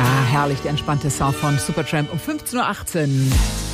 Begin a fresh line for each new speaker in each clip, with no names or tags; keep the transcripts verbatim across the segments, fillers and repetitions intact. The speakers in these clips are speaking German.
Ah, herrlich, der entspannte Sound von Supertramp um fünfzehn Uhr achtzehn.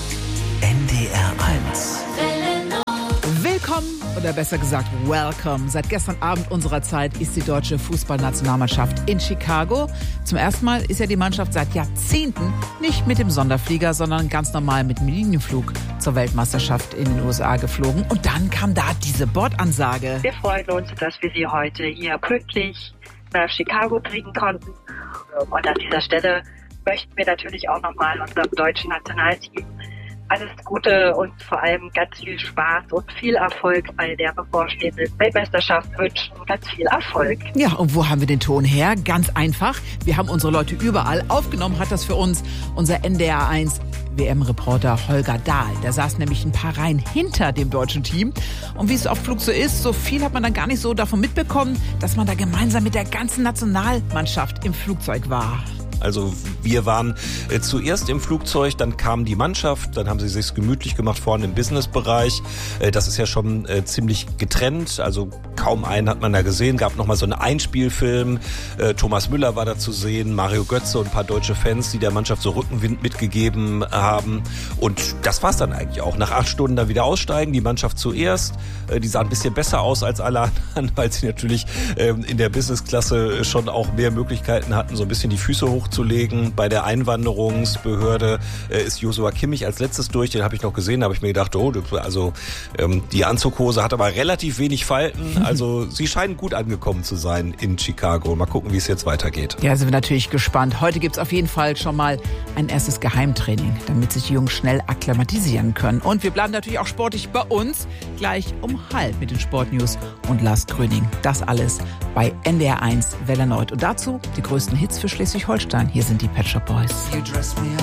N D R eins.
Willkommen, oder besser gesagt, welcome. Seit gestern Abend unserer Zeit ist die deutsche Fußballnationalmannschaft in Chicago. Zum ersten Mal ist ja die Mannschaft seit Jahrzehnten nicht mit dem Sonderflieger, sondern ganz normal mit dem Linienflug zur Weltmeisterschaft in den U S A geflogen. Und dann kam da diese Bordansage.
Wir freuen uns, dass wir Sie heute hier pünktlich nach Chicago kriegen konnten. Und an dieser Stelle möchten wir natürlich auch nochmal unserem deutschen Nationalteam alles Gute und vor allem ganz viel Spaß und viel Erfolg bei der bevorstehenden Weltmeisterschaft wünschen. Ganz viel Erfolg.
Ja, und wo haben wir den Ton her? Ganz einfach. Wir haben unsere Leute überall. Aufgenommen hat das für uns unser N D R eins W M-Reporter Holger Dahl. Der saß nämlich ein paar Reihen hinter dem deutschen Team. Und wie es auf Flug so ist, so viel hat man dann gar nicht so davon mitbekommen, dass man da gemeinsam mit der ganzen Nationalmannschaft im Flugzeug war.
Also wir waren äh, zuerst im Flugzeug, dann kam die Mannschaft, dann haben sie sich's gemütlich gemacht vorne im Businessbereich. Äh, das ist ja schon äh, ziemlich getrennt, also kaum einen hat man da gesehen. Gab nochmal so einen Einspielfilm, äh, Thomas Müller war da zu sehen, Mario Götze und ein paar deutsche Fans, die der Mannschaft so Rückenwind mitgegeben haben. Und das war's dann eigentlich auch. Nach acht Stunden dann wieder aussteigen, die Mannschaft zuerst. Äh, die sah ein bisschen besser aus als alle anderen, weil sie natürlich äh, in der Businessklasse schon auch mehr Möglichkeiten hatten, so ein bisschen die Füße hoch zu legen. Bei der Einwanderungsbehörde äh, ist Joshua Kimmich als letztes durch, den habe ich noch gesehen, da habe ich mir gedacht, oh, also ähm, die Anzughose hat aber relativ wenig Falten, also sie scheinen gut angekommen zu sein in Chicago. Mal gucken, wie es jetzt weitergeht.
Ja, sind wir natürlich gespannt. Heute gibt es auf jeden Fall schon mal ein erstes Geheimtraining, damit sich die Jungs schnell akklimatisieren können. Und wir bleiben natürlich auch sportlich bei uns, gleich um halb mit den Sportnews und Lars Gröning. Das alles bei N D R eins Welle erneut. Und dazu die größten Hits für Schleswig-Holstein. Hier sind die Pet Shop Boys.